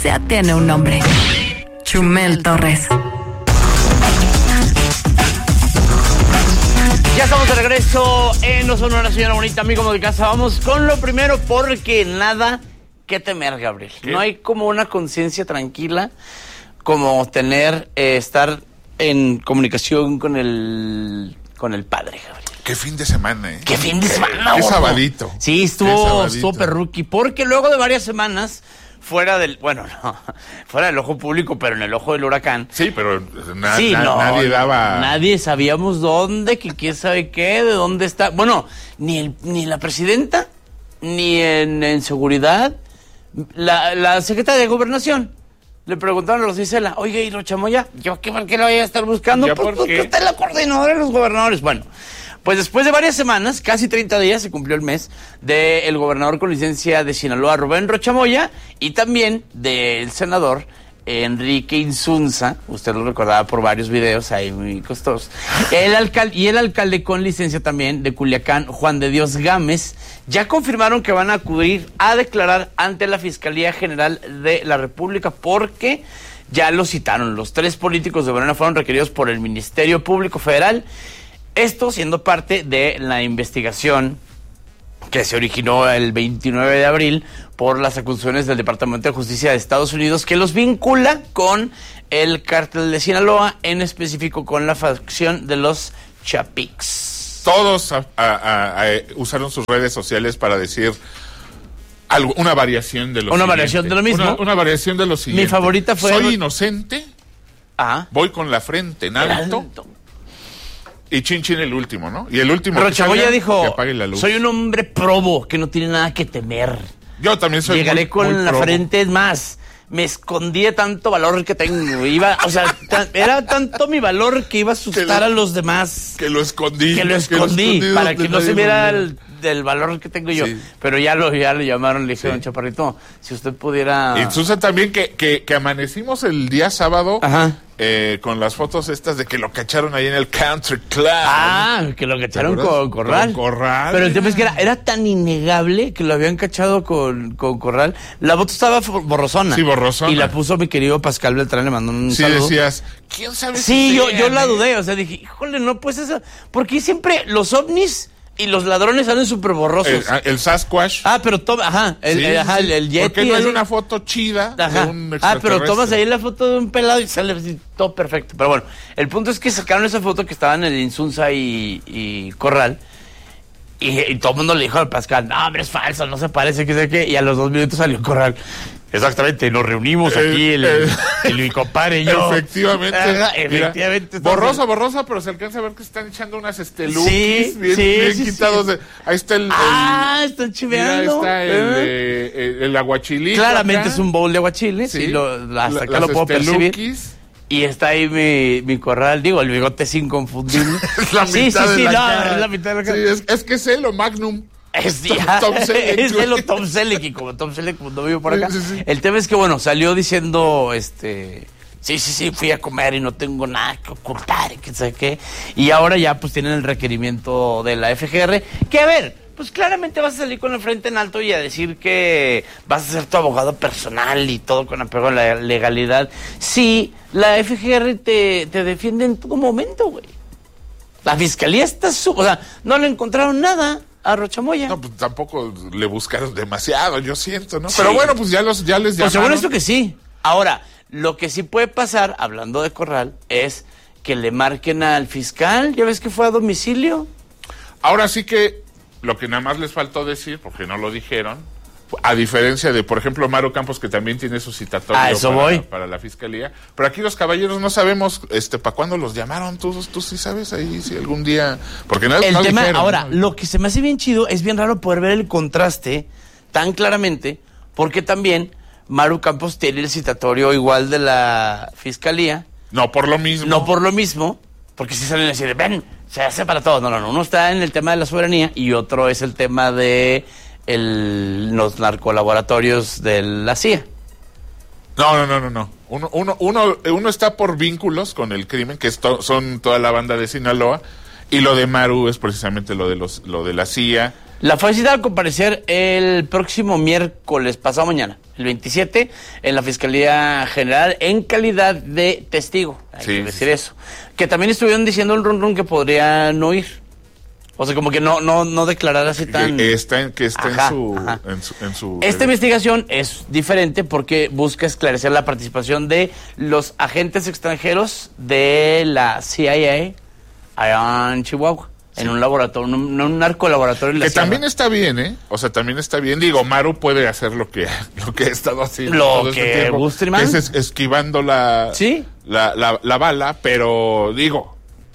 Ya tiene un nombre. Chumel Torres. Ya estamos de regreso en No Sonora, señora bonita, amigo de casa. Vamos con lo primero, porque nada que temer, Gabriel. ¿Qué? No hay como una conciencia tranquila como estar en comunicación con el padre, Gabriel. Qué fin de semana, Qué fin de semana, Qué sabadito. Sí, estuvo perruqui, porque luego de varias semanas fuera del ojo público, pero en el ojo del huracán. Sí, pero nadie sabíamos dónde, que quién sabe qué, de dónde está. Bueno, ni la presidenta, ni en seguridad, la secretaria de Gobernación. Le preguntaron a los Isela, oye, ¿y Rochamoya? ¿Yo por qué lo voy a estar buscando? Porque usted es la coordinadora de los gobernadores. Bueno, pues después de varias semanas, casi 30 días, se cumplió el mes del gobernador con licencia de Sinaloa, Rubén Rochamoya, y también del senador Enrique Insunza. Usted lo recordaba por varios videos ahí muy costosos. El alcalde con licencia también de Culiacán, Juan de Dios Gámez, ya confirmaron que van a acudir a declarar ante la Fiscalía General de la República, porque ya lo citaron. Los 3 políticos de Morena fueron requeridos por el Ministerio Público Federal. Esto siendo parte de la investigación que se originó el 29 de abril por las acusaciones del Departamento de Justicia de Estados Unidos, que los vincula con el cártel de Sinaloa, en específico con la facción de los Chapix. Todos usaron sus redes sociales para decir una variación de lo mismo. Una variación de lo siguiente. Mi favorita fue... Soy inocente, voy con la frente en alto. Y chin el último, ¿no? Y el último Rochamoya dijo, que apague la luz. Soy un hombre probo que no tiene nada que temer. Yo también soy Llegaré con muy la probo. frente, es más, me escondí de tanto valor que tengo. Era tanto mi valor que iba a asustar a los demás. Que lo escondí. Para que no se viera del valor que tengo yo. Sí. Pero ya lo llamaron, le dijeron, Chaparrito, si usted pudiera... Y Susan también, que amanecimos el día sábado con las fotos estas de que lo cacharon ahí en el Country Club. Que lo cacharon con Corral. Pero el tema es que era tan innegable que lo habían cachado con Corral. La foto estaba borrosona. Sí, borrosona. Y la puso mi querido Pascal Beltrán, le mandó un saludo. Sí, decías, ¿quién sabe? Sí, yo la dudé, o sea, dije, híjole, no, pues eso... Porque siempre los ovnis y los ladrones salen súper borrosos. El Sasquatch. Pero toma, el Yeti. Porque no hay una foto chida de un extraterrestre. Pero tomas ahí la foto de un pelado y sale así, todo perfecto. Pero bueno, el punto es que sacaron esa foto que estaban en el Insunza y Corral. Y todo el mundo le dijo al Pascal, no, hombre, es falso, no se parece, que sé qué. Y a los 2 minutos salió Corral. Exactamente, nos reunimos aquí mi compadre y yo. Efectivamente. Efectivamente. Mira, borrosa, pero se alcanza a ver que se están echando unas lukis bien quitados. Ahí está están chiveando. Mira, ahí está el aguachilito. Claramente acá es un bowl de aguachile, hasta acá lo puedo percibir. Y está ahí mi Corral, el bigote es inconfundible. Es la mitad de la cara. Es la mitad de la cara. Sí, es que es lo Magnum. Es el Tom Selleck, y como Tom Selleck no vivo por acá. Sí. El tema es que, salió diciendo, sí, fui a comer y no tengo nada que ocultar, que sé qué. Y ahora ya, pues, tienen el requerimiento de la FGR, que, a ver, pues, claramente vas a salir con la frente en alto y a decir que vas a ser tu abogado personal y todo con apego a la legalidad. Sí, la FGR te defiende en todo momento, güey. La fiscalía está no le encontraron nada a Rochamoya. No, pues tampoco le buscaron demasiado, yo siento, ¿no? Sí. Pero bueno, pues ya les llamaron. Pues según esto que sí. Ahora, lo que sí puede pasar, hablando de Corral, es que le marquen al fiscal. ¿Ya ves que fue a domicilio? Ahora sí que lo que nada más les faltó decir, porque no lo dijeron, a diferencia de, por ejemplo, Maru Campos, que también tiene su citatorio para la fiscalía. Pero aquí los caballeros no sabemos para cuándo los llamaron. ¿Tú sí sabes ahí si algún día? Porque no el tema, dijeron, ahora, lo que se me hace bien chido, es bien raro poder ver el contraste tan claramente, porque también Maru Campos tiene el citatorio igual de la fiscalía. No por lo mismo, porque si salen a decir, ven, se hace para todos. No, uno está en el tema de la soberanía y otro es el tema de los narcolaboratorios de la CIA. No. Uno está por vínculos con el crimen, que son toda la banda de Sinaloa, y lo de Maru es precisamente lo de la CIA La fue citada a comparecer el próximo miércoles, pasado mañana, el 27, en la Fiscalía General en calidad de testigo. Hay que decir eso. Que también estuvieron diciendo el run que podría no ir. O sea, como que no declarar así tan... Que está en su... Esta investigación es diferente porque busca esclarecer la participación de los agentes extranjeros de la CIA allá en Chihuahua. Sí. En un laboratorio, un narcolaboratorio. Que también está bien, ¿eh? O sea, también está bien. Digo, Maru puede hacer lo que ha estado haciendo todo este tiempo, que es esquivando la bala, pero digo,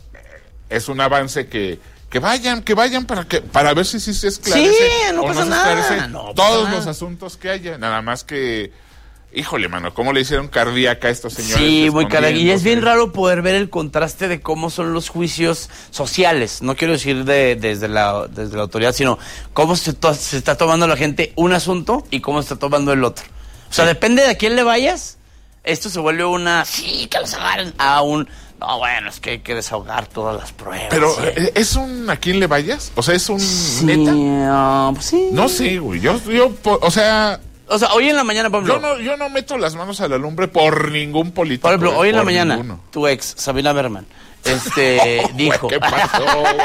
es un avance que vayan para ver si se esclarece. Sí, no pasa nada. Todos los asuntos que haya, nada más que... Híjole, mano, ¿cómo le hicieron cardíaca a estos señores? Sí, muy cardíaca. Y es bien raro poder ver el contraste de cómo son los juicios sociales. No quiero decir desde la autoridad, sino cómo se está tomando la gente un asunto y cómo se está tomando el otro. O sea, depende de a quién le vayas, esto se vuelve sí, que los agarren, a un... No, bueno, es que hay que desahogar todas las pruebas. Pero, ¿es un a quién le vayas? O sea, ¿es un neta? Pues sí. No sé, güey. Yo, o sea, hoy en la mañana, por ejemplo... Yo no meto las manos a la lumbre por ningún político. Por ejemplo, hoy en la mañana, ninguno. Tu ex, Sabina Berman, dijo... ¿Qué pasó?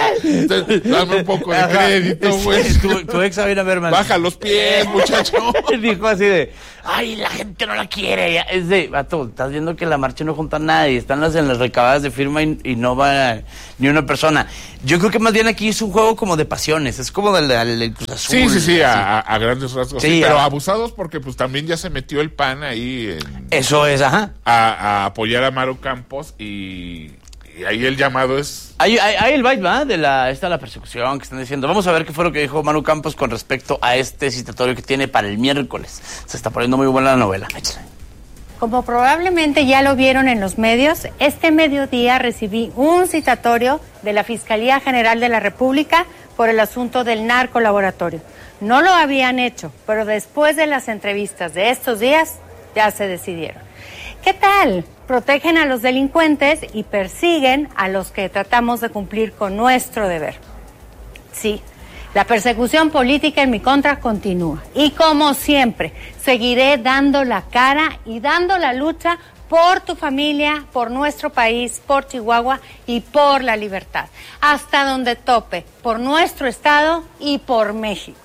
Dame un poco de crédito, güey. Tu ex Sabina Berman. Baja los pies, muchacho. Dijo así de... Ay, la gente no la quiere. Es de... Vato, estás viendo que la marcha no junta a nadie. Están en las recabadas de firma y no va ni una persona. Yo creo que más bien aquí es un juego como de pasiones. Es como del Cruz Azul. Sí, a grandes rasgos. Sí, pero abusados porque pues también ya se metió el PAN ahí. Eso es, ajá. A apoyar a Maru Campos y ahí el llamado es... Ahí el byte va de la persecución que están diciendo. Vamos a ver qué fue lo que dijo Maru Campos con respecto a este citatorio que tiene para el miércoles. Se está poniendo muy buena la novela. Échale. Como probablemente ya lo vieron en los medios, este mediodía recibí un citatorio de la Fiscalía General de la República por el asunto del narcolaboratorio. No lo habían hecho, pero después de las entrevistas de estos días ya se decidieron. ¿Qué tal? Protegen a los delincuentes y persiguen a los que tratamos de cumplir con nuestro deber. Sí, la persecución política en mi contra continúa. Y como siempre, seguiré dando la cara y dando la lucha por tu familia, por nuestro país, por Chihuahua y por la libertad. Hasta donde tope, por nuestro estado y por México.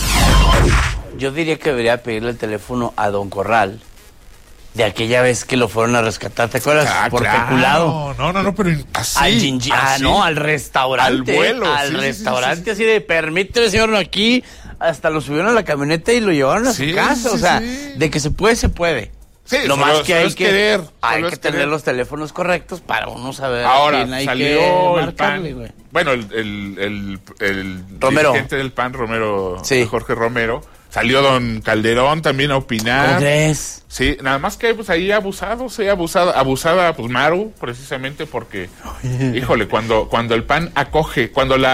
Yo diría que debería pedirle el teléfono a Don Corral. De aquella vez que lo fueron a rescatar, ¿te acuerdas? Por peculado. No, pero así. Al restaurante. Al vuelo. Al restaurante, así de, permíteme, señor, aquí. Hasta lo subieron a la camioneta y lo llevaron a su casa. O sea, de que se puede. Sí, lo más que hay que tener los teléfonos correctos para uno saber. Ahora, quién hay salió que el PAN. Güey. Bueno, el Romero. dirigente del PAN, Romero, Jorge Romero. Salió don Calderón también a opinar. ¿Cómo crees? Sí, nada más que pues ahí abusada pues Maru, precisamente porque, híjole, cuando el PAN acoge,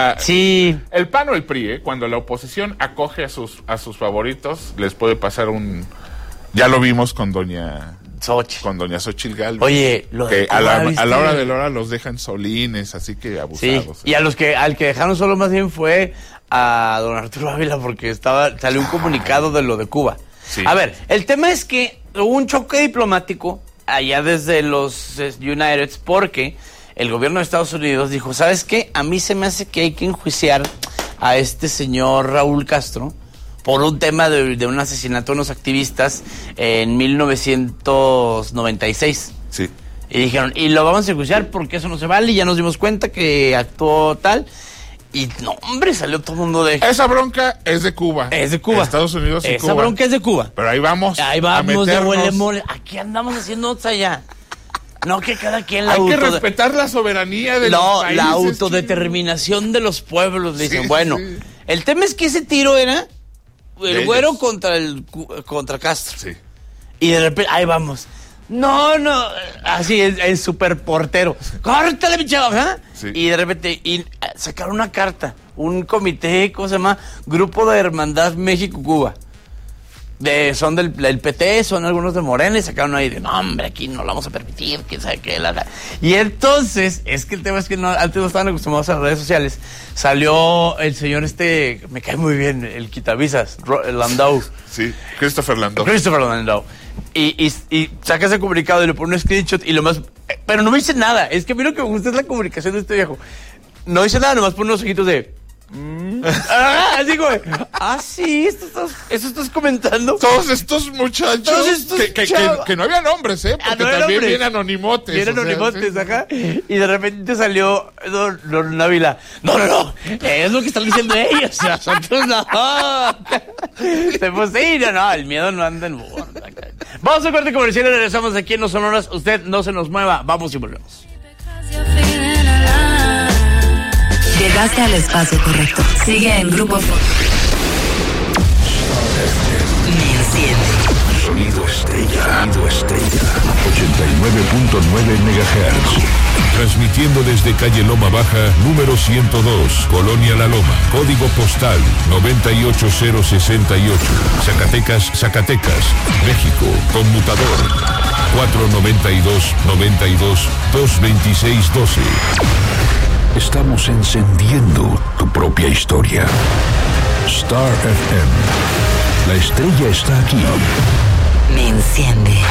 el PAN o el PRI, cuando la oposición acoge a sus favoritos, les puede pasar ya lo vimos con doña Xochitl Gálvez. Oye, que a la hora de la hora los dejan solines, así que abusados. Sí. Y al que dejaron solo más bien fue a don Arturo Ávila porque salió un comunicado de lo de Cuba. Sí. A ver, el tema es que hubo un choque diplomático allá desde los Uniteds porque el gobierno de Estados Unidos dijo, ¿sabes qué? A mí se me hace que hay que enjuiciar a este señor Raúl Castro por un tema de un asesinato de unos activistas en 1996. Sí. Y dijeron, y lo vamos a enjuiciar porque eso no se vale, y ya nos dimos cuenta que actuó tal. Y no, hombre, salió todo el mundo de... Esa bronca es de Cuba. Es de Cuba. Estados Unidos y Cuba. Esa bronca es de Cuba. Pero ahí vamos de huele mole. Aquí andamos haciendo otros allá. No, que cada quien hay que respetar la soberanía de los países. La autodeterminación de los pueblos. Dicen, bueno, el tema es que ese tiro era el güero contra Castro. Sí. Y de repente, ahí vamos. No, así es súper portero. ¡Córtale, mi chavo! ¿Eh? Sí. Y de repente sacaron una carta, un comité, ¿cómo se llama? Grupo de Hermandad México-Cuba. son del PT, son algunos de Morena, y sacaron ahí de, no, hombre, aquí no lo vamos a permitir, quién sabe qué. Y entonces, es que el tema es que antes no estaban acostumbrados a las redes sociales. Salió el señor me cae muy bien, el quitavisas, Landau. Sí, Christopher Landau. Y saca ese comunicado y le pone un screenshot y lo más... Pero no me dice nada, es que a mí lo que me gusta es la comunicación de este viejo. No dice nada, nomás pone unos ojitos de... así como, sí, eso estás comentando. Todos estos muchachos que no había nombres, porque también vienen anonimotes. Vienen anonimotes, ajá. Y de repente salió Don Ávila. No, es lo que están diciendo ellos. Nosotros no. El miedo no anda en borda. Vamos a corte comercial y regresamos aquí en No Sonoras. Usted no se nos mueva, vamos y volvemos. Llegaste al espacio correcto. Sigue en Grupo Me enciende. Sonido estrella. 89.9 MHz. Transmitiendo desde calle Loma Baja, número 102, Colonia La Loma. Código postal 98068. Zacatecas, México. Conmutador 492-92-226-12. Estamos encendiendo tu propia historia. Star FM. La estrella está aquí. Me enciende.